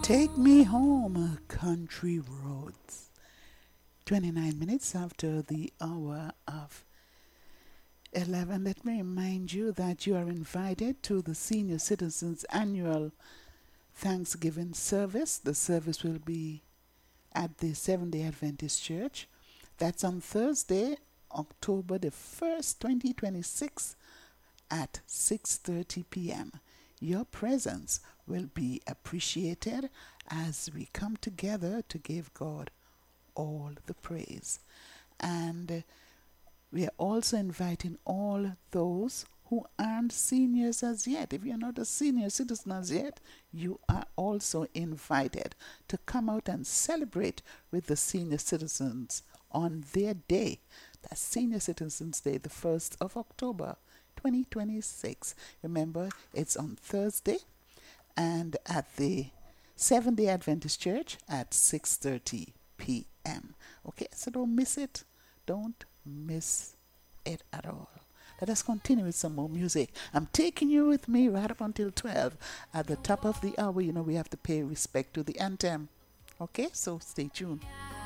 Take me home, country roads. 29 minutes after the hour of 11. Let me remind you that you are invited to the Senior Citizens Annual Thanksgiving Service. The service will be at the Seventh-day Adventist Church. That's on Thursday, October the 1st, 2026 at 6:30 p.m. Your presence will be appreciated as we come together to give God all the praise. And we are also inviting all those who aren't seniors as yet. If you're not a senior citizen as yet, you are also invited to come out and celebrate with the senior citizens on their day. That's Senior Citizens Day, the 1st of October, 2026. Remember, it's on Thursday and at the Seventh-day Adventist Church at 6:30 p.m. Okay, so don't miss it. Don't miss it at all. Let us continue with some more music. I'm taking you with me right up until 12. At the top of the hour, we have to pay respect to the anthem. Okay, so stay tuned.